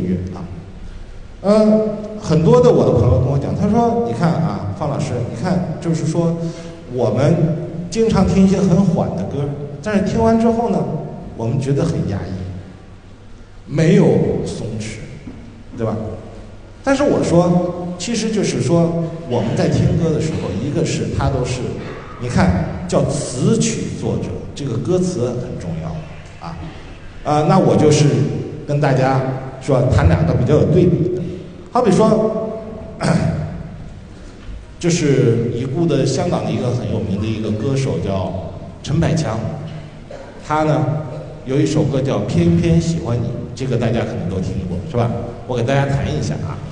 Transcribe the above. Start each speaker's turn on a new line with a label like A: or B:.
A: 乐啊。很多的我的朋友跟我讲，他说：“你看啊，方老师，你看，就是说我们经常听一些很缓的歌，但是听完之后呢，我们觉得很压抑，没有松弛，对吧？”但是我说，其实就是说我们在听歌的时候，一个是它都是，你看叫词曲作者，这个歌词很重要啊。那我就是跟大家说谈两个比较有对比的，好比说，就是已故的香港的一个很有名的一个歌手叫陈百强，他呢有一首歌叫《偏偏喜欢你》，这个大家可能都听过，是吧？我给大家弹一下啊。